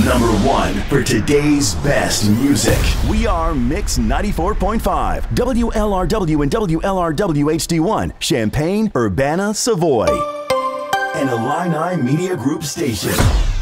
Number one for today's best music. We are Mix 94.5, WLRW and WLRW HD1, Champaign, Urbana, Savoy. An Illini Media Group station.